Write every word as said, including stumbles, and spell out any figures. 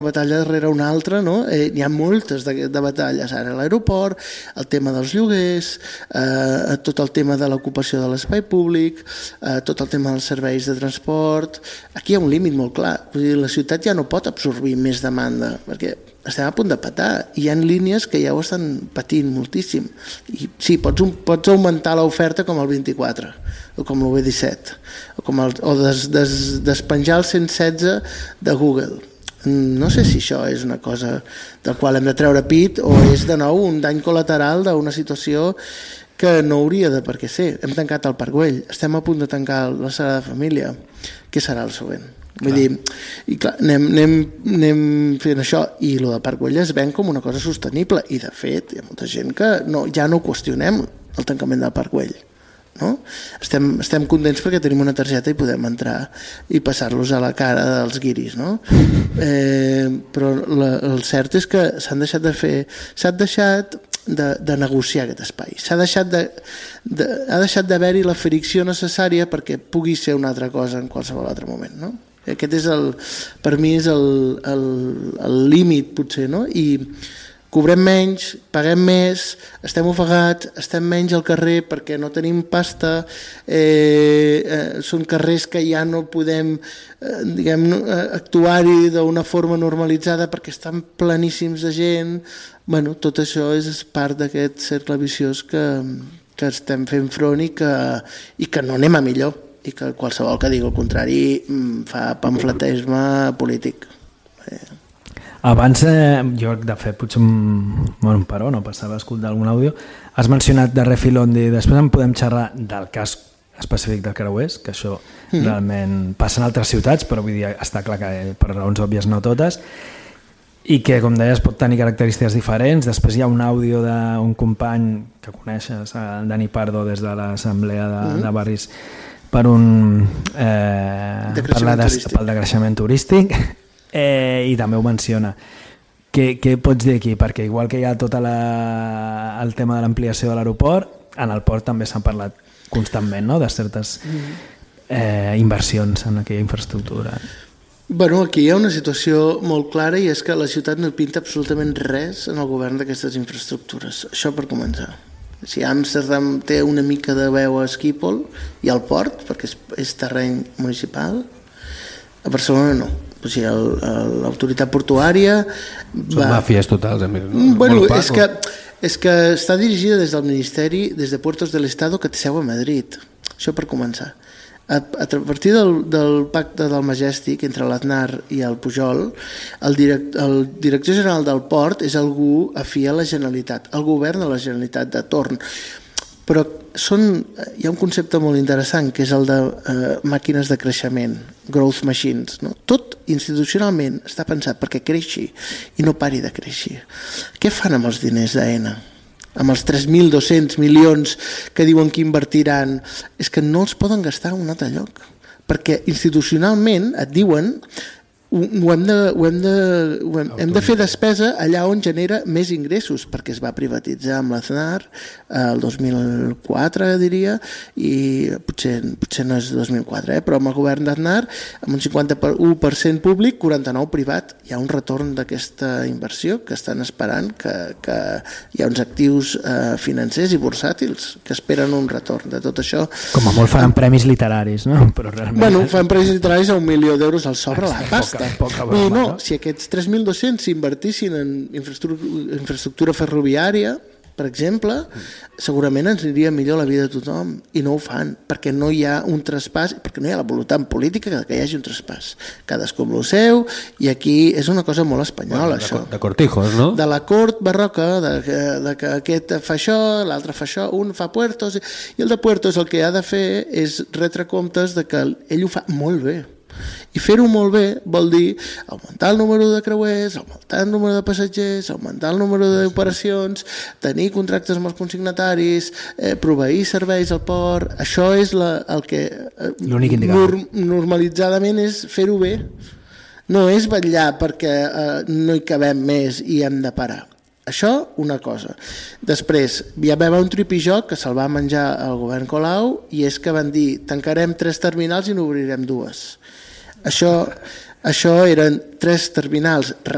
batalla darrere una altra, no? Eh, n'hi ha moltes de, de batalles ara a l'aeroport, el tema dels lloguers, eh, tot el tema de l'ocupació de l'espai públic, eh, tot el tema dels serveis de transport. Aquí hi ha un límit molt clar, vull dir, la ciutat ja no pot absorbir més demanda, perquè estem a punt de petar, i hi ha línies que ja ho estan patint moltíssim. I sí, pots, un, pots augmentar l'oferta com el vint-i-quatre, o com l'U B disset, o, com el, o des, des, despenjar el cent setze de Google. No sé si això és una cosa del qual hem de treure pit o és de nou un dany col·lateral d'una situació que no hauria de per què ser. Hem tancat el Parc Güell, estem a punt de tancar la Sagrada Família. Què serà el següent? Vull dir, i clar, anem, anem, anem fent això, i el de Parc Güell es ven com una cosa sostenible, i de fet hi ha molta gent que no, ja no qüestionem el tancament del Parc Güell. No? Estem, estem contents perquè tenim una targeta i podem entrar i passar-los a la cara dels guiris, no? Eh, però la, el cert és que s'han deixat de fer, s'ha deixat de, de negociar aquest espai, s'ha deixat de, de, ha deixat d'haver-hi la fricció necessària perquè pugui ser una altra cosa en qualsevol altre moment, no? Aquest és el, per mi és el, el, el límit potser, no? I cobrem menys, paguem més, estem ofegats, estem menys al carrer perquè no tenim pasta, eh, eh, són carrers que ja no podem eh, diguem, actuar-hi d'una forma normalitzada perquè estan planíssims de gent. Bueno, tot això és part d'aquest cercle viciós que, que estem fent front i que, i que no anem a millor, i que qualsevol que digui el contrari fa pamfletisme polític. Eh. Abans, eh, jo de fet potser un, bueno, un paró, no passava a escoltar algun àudio, has mencionat de refilón i després en podem xerrar del cas específic del Creuers, que això mm. realment passa en altres ciutats, però vull dir, està clar que per raons òbvies no totes, i que, com deies, pot tenir característiques diferents. Després hi ha un àudio d'un company que coneixes, el Dani Pardo, des de l'Assemblea de, mm. de Barris, per un eh, per la des, pel decreixement turístic. Eh, i també ho menciona. Què, què pots dir aquí? Perquè igual que hi ha tot la, el tema de l'ampliació de l'aeroport, en el port també s'ha parlat constantment, no?, de certes eh, inversions en aquella infraestructura. Bueno, aquí hi ha una situació molt clara, i és que la ciutat no pinta absolutament res en el govern d'aquestes infraestructures. Això per començar. Si Amsterdam té una mica de veu a Schiphol i al port, perquè és, és terreny municipal, a Barcelona no. O sigui, l'autoritat portuària són va... màfies totals. Bueno, és que, és que està dirigida des del Ministeri, des de Puertos del Estado, que té seu a Madrid. Això per començar. A, a partir del, del pacte del Majestic entre l'Aznar i el Pujol, el, direct, el director general del port és algú afí a la Generalitat, el govern de la Generalitat de torn. Però són, hi ha un concepte molt interessant, que és el de eh, màquines de creixement, growth machines. No? Tot institucionalment està pensat perquè creixi i no pari de créixer. Què fan amb els diners d'Aena? Amb els tres mil dos-cents milions que diuen que invertiran? És que no els poden gastar en un altre lloc, perquè institucionalment et diuen ho hem de, ho hem de, ho hem, hem de fer despesa allà on genera més ingressos, perquè es va privatitzar amb l'Aznar el dos mil quatre, diria, i potser, potser no és dos mil quatre, eh, però amb el govern d'Aznar, amb un cinquanta-u per cent públic, quaranta-nou privat. Hi ha un retorn d'aquesta inversió que estan esperant, que, que hi ha uns actius eh, financers i bursàtils que esperen un retorn de tot això. Com a molt fan premis literaris, no? Però realment... Bueno, fan premis literaris a un milió d'euros al sobre la pasta. Poca broma, no, no? Si aquests tres mil dos-cents s'invertissin en infraestructura, infraestructura ferroviària, per exemple, segurament ens aniria millor la vida de tothom, i no ho fan, perquè no hi ha un traspàs, perquè no hi ha la voluntat política que hi hagi un traspàs. Cadascú amb el seu, i aquí és una cosa molt espanyola, bueno, de, això. De cortijos, no? De la cort barroca, de, de que aquest fa això, l'altre fa això, un fa Puertos, i el de Puertos el que ha de fer és retre comptes de que ell ho fa molt bé. I fer-ho molt bé vol dir augmentar el número de creuers, augmentar el número de passatgers, augmentar el número d'operacions, tenir contractes amb els consignataris, eh, proveir serveis al port. Això és la, el que eh, nor, normalitzadament és fer-ho bé. No és vetllar perquè eh, no hi cabem més i hem de parar. Això, una cosa. Després, hi va haver un tripijoc que se'l va menjar el govern Colau, i és que van dir tancarem tres terminals i n'obrirem dues. Això, això eren tres terminals